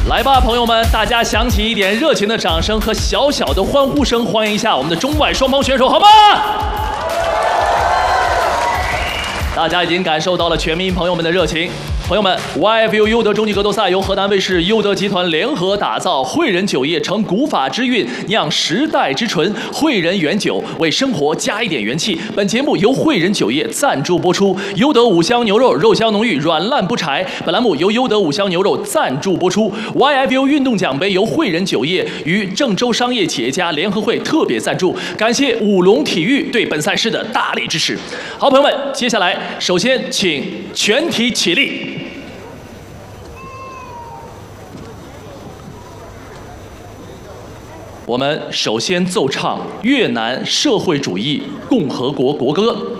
来吧，朋友们，大家响起一点热情的掌声和小小的欢呼声，欢迎一下我们的中外双方选手，好吗？大家已经感受到了全民朋友们的热情。朋友们 ，YFU 优德终极格斗赛由河南卫视、优德集团联合打造，汇仁酒业承古法之韵，酿时代之醇，汇仁原酒为生活加一点元气。本节目由汇仁酒业赞助播出。优德五香牛肉肉香浓郁，软烂不柴。本栏目由优德五香牛肉赞助播出。YFU 运动奖杯由汇仁酒业与郑州商业企业家联合会特别赞助。感谢五龙体育对本赛事的大力支持。好，朋友们，接下来首先请全体起立。我们首先奏唱越南社会主义共和国国歌。